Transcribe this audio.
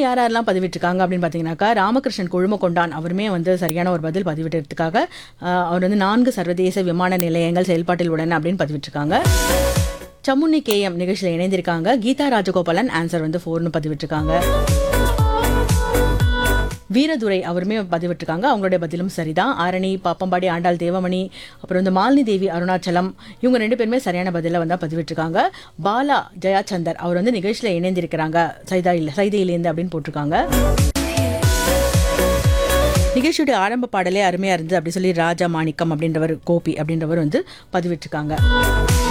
யாரெல்லாம் பதிவிட்டிருக்காங்க அப்படின்னு பார்த்தீங்கன்னாக்கா, ராமகிருஷ்ணன் கொழுமக்கொண்டான் அவருமே வந்து சரியான ஒரு பதில் பதிவிட்டதுக்காக அவர் வந்து 4 சர்வதேச விமான நிலையங்கள் செயல்பாட்டில் உள்ளன அப்படின்னு பதிவிட்டிருக்காங்க. சமுன்னி KM நிகழ்ச்சியில் இணைந்திருக்காங்க. கீதா ராஜகோபாலன் ஆன்சர் வந்து 4ன்னு பதிவிட்டிருக்காங்க. வீரதுரை அவருமே பதிவிட்டிருக்காங்க. அவங்களுடைய பதிலும் சரிதான். ஆரணி, பாப்பம்பாடி, ஆண்டாள் தேவமணி, அப்புறம் வந்து மாலினி தேவி அருணாச்சலம், இவங்க 2 பேருமே சரியான பதில வந்து பதிவிட்டிருக்காங்க. பாலா ஜெயாச்சந்தர் அவர் வந்து நிகழ்ச்சியில் இணைந்திருக்கிறாங்க சைதையிலேருந்து அப்படின்னு போட்டிருக்காங்க. நிகழ்ச்சியுடைய ஆரம்ப பாடலே அருமையா இருந்தது அப்படி சொல்லி ராஜா மாணிக்கம் அப்படின்றவர், கோபி அப்படின்றவர் வந்து பதிவிட்டிருக்காங்க.